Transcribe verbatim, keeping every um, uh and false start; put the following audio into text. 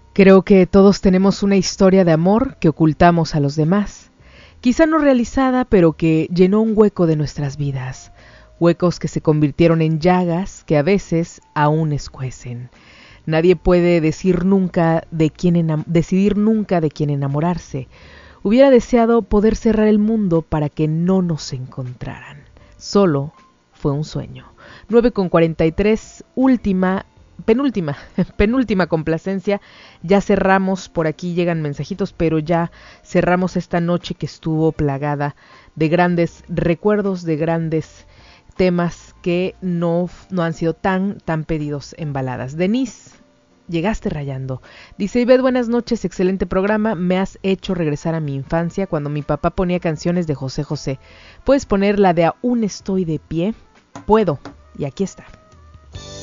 Creo que todos tenemos una historia de amor que ocultamos a los demás, quizá no realizada, pero que llenó un hueco de nuestras vidas, huecos que se convirtieron en llagas que a veces aún escuecen. Nadie puede decir nunca de quién enam- decidir nunca de quién enamorarse. Hubiera deseado poder cerrar el mundo para que no nos encontraran. Solo fue un sueño. nueve con cuarenta y tres, última, penúltima, penúltima complacencia. Ya cerramos, por aquí llegan mensajitos, pero ya cerramos esta noche que estuvo plagada de grandes recuerdos, de grandes temas que no, no han sido tan, tan pedidos en baladas. Denise, llegaste rayando. Dice Ivette, buenas noches, excelente programa. Me has hecho regresar a mi infancia cuando mi papá ponía canciones de José José. ¿Puedes poner la de Aún estoy de pie? Puedo, y aquí está.